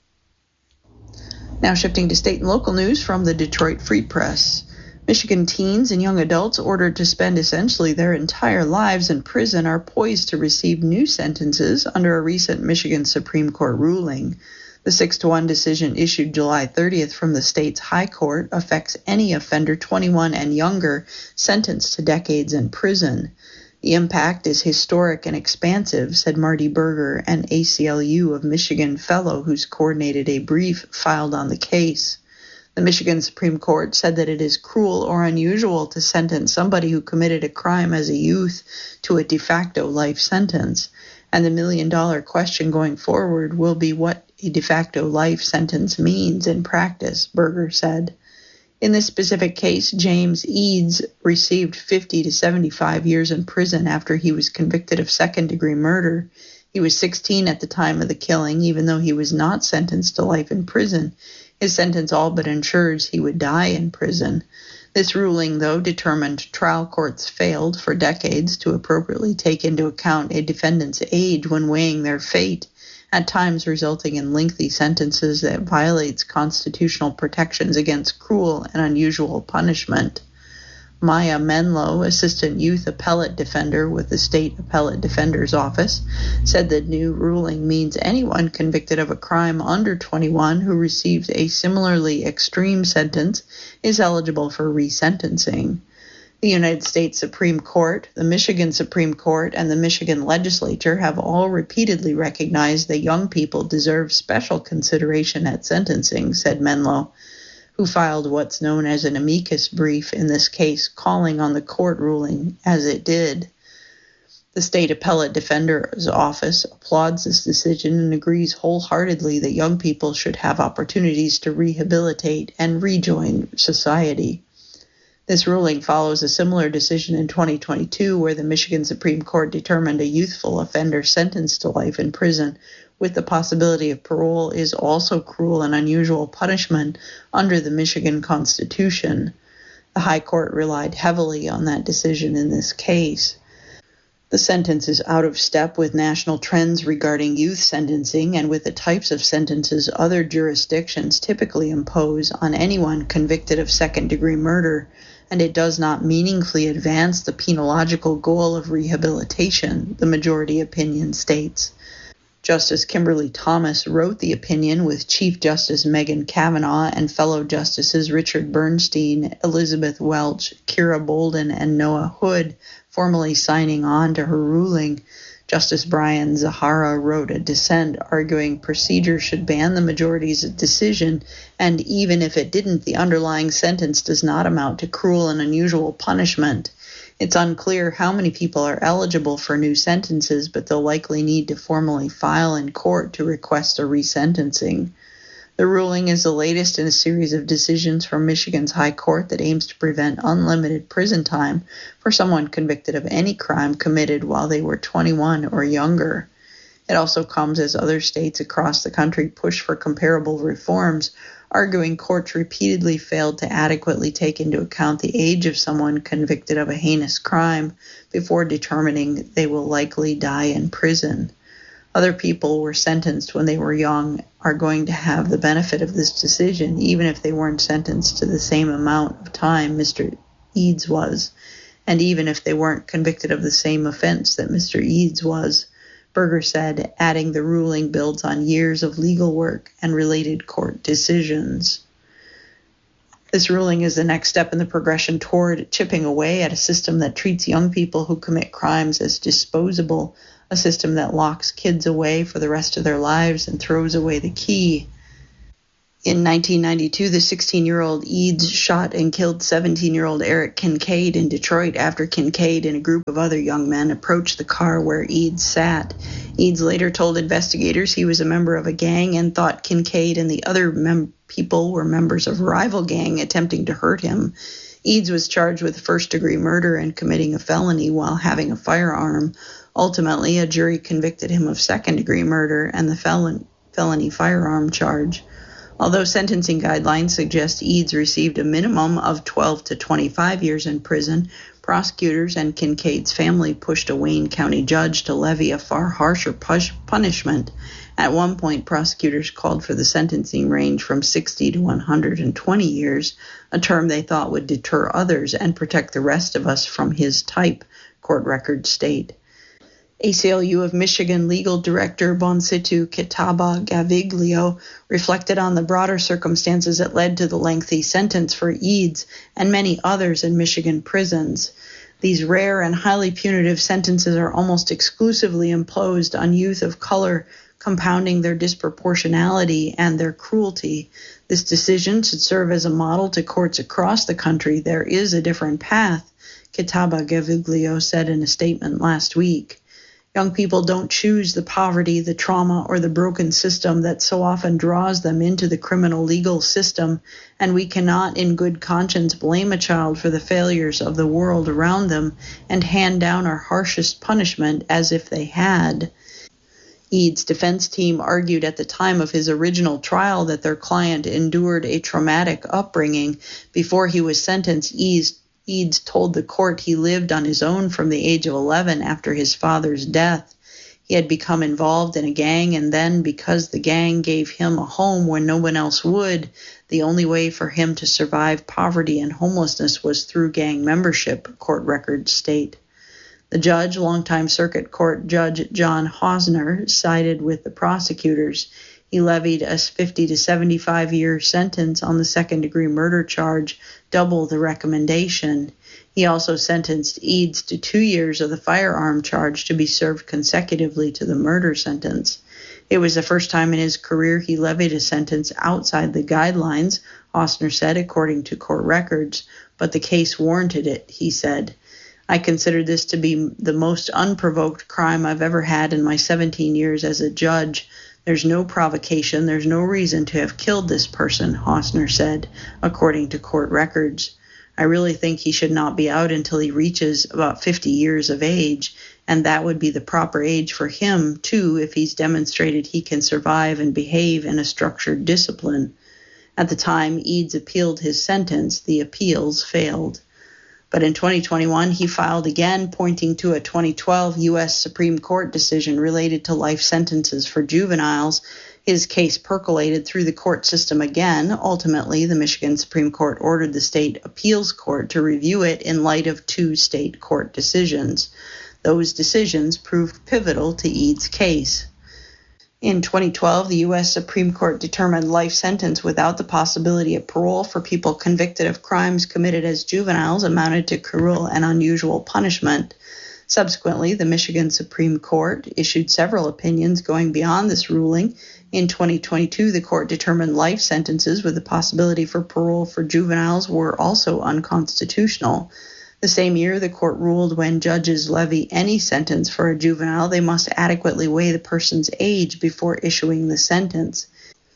Now shifting to state and local news from the Detroit Free Press. Michigan teens and young adults ordered to spend essentially their entire lives in prison are poised to receive new sentences under a recent Michigan Supreme Court ruling. The 6-1 decision issued July 30th from the state's high court affects any offender 21 and younger sentenced to decades in prison. The impact is historic and expansive, said Marty Berger, an ACLU of Michigan fellow who's coordinated a brief filed on the case. The Michigan Supreme Court said that it is cruel or unusual to sentence somebody who committed a crime as a youth to a de facto life sentence, and the million-dollar question going forward will be what a de facto life sentence means in practice, Berger said. In this specific case, James Eads received 50 to 75 years in prison after he was convicted of second-degree murder. He was 16 at the time of the killing, even though he was not sentenced to life in prison. His sentence all but ensures he would die in prison. This ruling, though, determined trial courts failed for decades to appropriately take into account a defendant's age when weighing their fate, at times resulting in lengthy sentences that violates constitutional protections against cruel and unusual punishment. Maya Menlo, Assistant Youth Appellate Defender with the State Appellate Defender's Office, said the new ruling means anyone convicted of a crime under 21 who receives a similarly extreme sentence is eligible for resentencing. The United States Supreme Court, the Michigan Supreme Court, and the Michigan Legislature have all repeatedly recognized that young people deserve special consideration at sentencing, said Menlo, who filed what's known as an amicus brief in this case, calling on the court ruling as it did. The State Appellate Defender's Office applauds this decision and agrees wholeheartedly that young people should have opportunities to rehabilitate and rejoin society. This ruling follows a similar decision in 2022 where the Michigan Supreme Court determined a youthful offender sentenced to life in prison with the possibility of parole is also cruel and unusual punishment under the Michigan Constitution. The High Court relied heavily on that decision in this case. The sentence is out of step with national trends regarding youth sentencing and with the types of sentences other jurisdictions typically impose on anyone convicted of second-degree murder, and it does not meaningfully advance the penological goal of rehabilitation, the majority opinion states. Justice Kimberly Thomas wrote the opinion with Chief Justice Megan Kavanaugh and fellow Justices Richard Bernstein, Elizabeth Welch, Kira Bolden, and Noah Hood formally signing on to her ruling. Justice Brian Zahara wrote a dissent arguing procedure should ban the majority's decision, and even if it didn't, the underlying sentence does not amount to cruel and unusual punishment. It's unclear how many people are eligible for new sentences, but they'll likely need to formally file in court to request a resentencing. The ruling is the latest in a series of decisions from Michigan's High Court that aims to prevent unlimited prison time for someone convicted of any crime committed while they were 21 or younger. It also comes as other states across the country push for comparable reforms, arguing courts repeatedly failed to adequately take into account the age of someone convicted of a heinous crime before determining they will likely die in prison. Other people were sentenced when they were young are going to have the benefit of this decision, even if they weren't sentenced to the same amount of time Mr. Eads was, and even if they weren't convicted of the same offense that Mr. Eads was, Berger said, adding the ruling builds on years of legal work and related court decisions. This ruling is the next step in the progression toward chipping away at a system that treats young people who commit crimes as disposable, a system that locks kids away for the rest of their lives and throws away the key. In 1992, the 16-year-old Eads shot and killed 17-year-old Eric Kincaid in Detroit after Kincaid and a group of other young men approached the car where Eads sat. Eads later told investigators he was a member of a gang and thought Kincaid and the other people were members of a rival gang attempting to hurt him. Eads was charged with first-degree murder and committing a felony while having a firearm. Ultimately, a jury convicted him of second-degree murder and the felony firearm charge. Although sentencing guidelines suggest Eads received a minimum of 12 to 25 years in prison, prosecutors and Kincaid's family pushed a Wayne County judge to levy a far harsher punishment. At one point, prosecutors called for the sentencing range from 60 to 120 years, a term they thought would deter others and protect the rest of us from his type, court records state. ACLU of Michigan legal director Bonsitu Kitaba Gaviglio reflected on the broader circumstances that led to the lengthy sentence for Eads and many others in Michigan prisons. These rare and highly punitive sentences are almost exclusively imposed on youth of color, compounding their disproportionality and their cruelty. This decision should serve as a model to courts across the country. There is a different path, Kitaba Gaviglio said in a statement last week. Young people don't choose the poverty, the trauma, or the broken system that so often draws them into the criminal legal system, and we cannot in good conscience blame a child for the failures of the world around them and hand down our harshest punishment as if they had. Eads' defense team argued at the time of his original trial that their client endured a traumatic upbringing. Before he was sentenced, Eads told the court he lived on his own from the age of 11 after his father's death. He had become involved in a gang, and then, because the gang gave him a home when no one else would, the only way for him to survive poverty and homelessness was through gang membership, court records state. The judge, longtime circuit court Judge John Hausner, sided with the prosecutors. He levied a 50 to 75-year sentence on the second-degree murder charge, double the recommendation. He also sentenced Eads to 2 years of the firearm charge to be served consecutively to the murder sentence. It was the first time in his career he levied a sentence outside the guidelines, Hausner said, according to court records, but the case warranted it, he said. I consider this to be the most unprovoked crime I've ever had in my 17 years as a judge. There's no provocation, there's no reason to have killed this person, Hausner said, according to court records. I really think he should not be out until he reaches about 50 years of age, and that would be the proper age for him, too, if he's demonstrated he can survive and behave in a structured discipline. At the time Eads appealed his sentence, the appeals failed. But in 2021, he filed again, pointing to a 2012 U.S. Supreme Court decision related to life sentences for juveniles. His case percolated through the court system again. Ultimately, the Michigan Supreme Court ordered the state appeals court to review it in light of 2 state court decisions. Those decisions proved pivotal to Eads' case. In 2012, the U.S. Supreme Court determined life sentence without the possibility of parole for people convicted of crimes committed as juveniles amounted to cruel and unusual punishment. Subsequently, the Michigan Supreme Court issued several opinions going beyond this ruling. In 2022, the court determined life sentences with the possibility for parole for juveniles were also unconstitutional. The same year, the court ruled when judges levy any sentence for a juvenile, they must adequately weigh the person's age before issuing the sentence.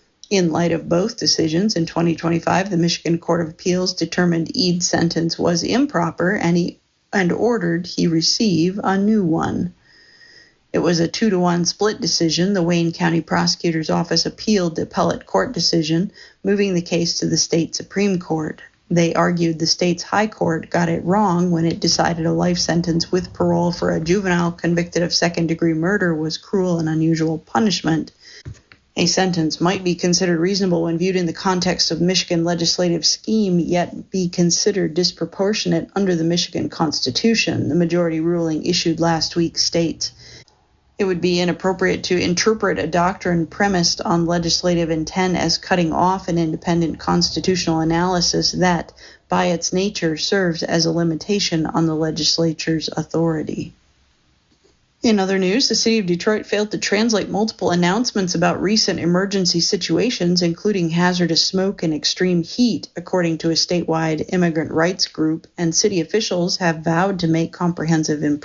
In light of both decisions, in 2025, the Michigan Court of Appeals determined Eads' sentence was improper and ordered he receive a new one. It was a 2-1 split decision. The Wayne County Prosecutor's Office appealed the appellate court decision, moving the case to the state Supreme Court. They argued the state's high court got it wrong when it decided a life sentence with parole for a juvenile convicted of second-degree murder was cruel and unusual punishment. A sentence might be considered reasonable when viewed in the context of Michigan legislative scheme, yet be considered disproportionate under the Michigan Constitution, the majority ruling issued last week states. It would be inappropriate to interpret a doctrine premised on legislative intent as cutting off an independent constitutional analysis that, by its nature, serves as a limitation on the legislature's authority. In other news, the city of Detroit failed to translate multiple announcements about recent emergency situations, including hazardous smoke and extreme heat, according to a statewide immigrant rights group, and city officials have vowed to make comprehensive improvements